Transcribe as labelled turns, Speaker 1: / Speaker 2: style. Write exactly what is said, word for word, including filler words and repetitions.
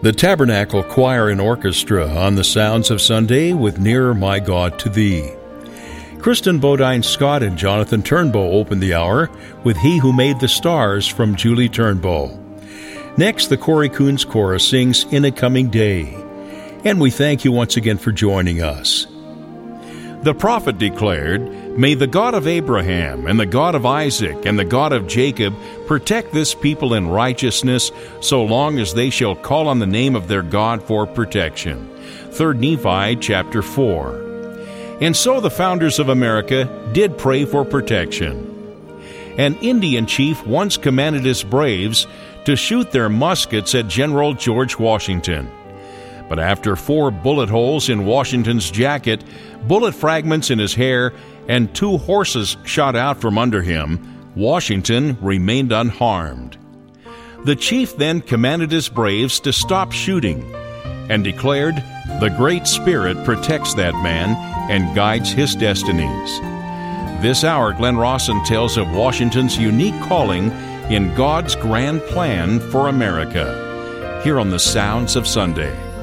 Speaker 1: The Tabernacle Choir and Orchestra on the Sounds of Sunday with Nearer My God to Thee. Kristen Bodine Scott and Jonathan Turnbow opened the hour with He Who Made the Stars from Julie Turnbow. Next, the Corey Coons Chorus sings In a Coming Day. And we thank you once again for joining us. The prophet declared, "May the God of Abraham and the God of Isaac and the God of Jacob protect this people in righteousness so long as they shall call on the name of their God for protection." Third Nephi chapter four. And so the founders of America did pray for protection. An Indian chief once commanded his braves to shoot their muskets at General George Washington. But after four bullet holes in Washington's jacket, bullet fragments in his hair, and two horses shot out from under him, Washington remained unharmed. The chief then commanded his braves to stop shooting and declared, "The Great Spirit protects that man and guides his destinies." This hour, Glenn Rawson tells of Washington's unique calling in God's grand plan for America. Here on the Sounds of Sunday.